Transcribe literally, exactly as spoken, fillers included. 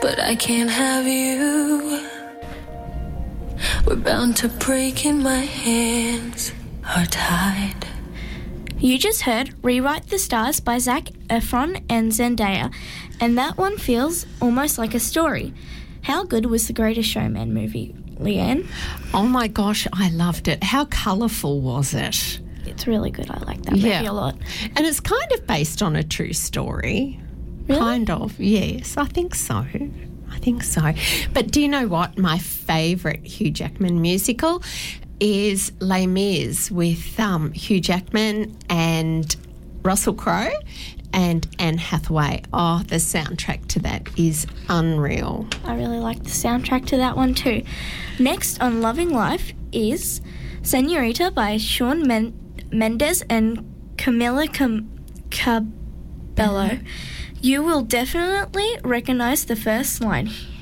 but I can't have you. We're bound to break and my hands are tied. You just heard Rewrite the Stars by Zac Efron and Zendaya, and that one feels almost like a story. How good was The Greatest Showman movie, Leanne? Oh my gosh, I loved it. How colourful was it? It's really good. I like that movie Yeah. a lot. And it's kind of based on a true story. Really? Kind of, yes, I think so. I think so. But do you know what? My favourite Hugh Jackman musical is Les Mis with um, Hugh Jackman and Russell Crowe and Anne Hathaway. Oh, the soundtrack to that is unreal. I really like the soundtrack to that one too. Next on Loving Life is Senorita by Shawn Men- Mendes and Camila Cam- Cabello. You will definitely recognise the first line